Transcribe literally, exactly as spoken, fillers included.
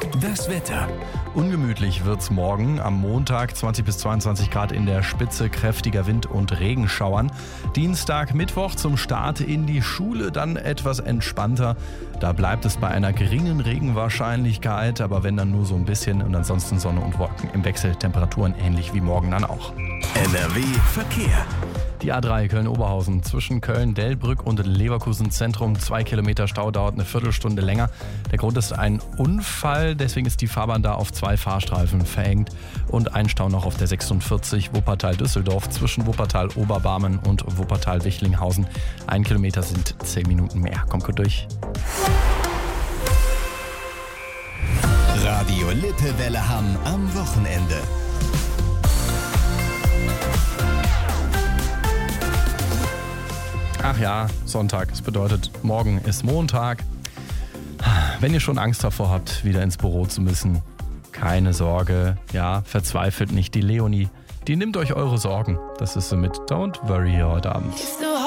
Das Wetter. Ungemütlich wird's morgen. Am Montag zwanzig bis zweiundzwanzig Grad in der Spitze, kräftiger Wind und Regenschauern. Dienstag, Mittwoch zum Start in die Schule dann etwas entspannter. Da bleibt es bei einer geringen Regenwahrscheinlichkeit, aber wenn dann nur so ein bisschen und ansonsten Sonne und Wolken im Wechsel, Temperaturen ähnlich wie morgen dann auch. N R W Verkehr. Die A drei Köln-Oberhausen zwischen Köln-Delbrück und Leverkusen Zentrum. Zwei Kilometer Stau, dauert eine Viertelstunde länger. Der Grund ist ein Unfall, deswegen ist die Fahrbahn da auf zwei Fahrstreifen verengt. Und ein Stau noch auf der sechsundvierzig Wuppertal-Düsseldorf zwischen Wuppertal-Oberbarmen und Wuppertal-Wichlinghausen. Ein Kilometer sind zehn Minuten mehr. Kommt gut durch. Radio Lippewelle Hamm am Wochenende. Ach ja, Sonntag. Das bedeutet, morgen ist Montag. Wenn ihr schon Angst davor habt, wieder ins Büro zu müssen, keine Sorge. Ja, verzweifelt nicht. Die Leonie, die nimmt euch eure Sorgen. Das ist sie mit Don't Worry hier heute Abend.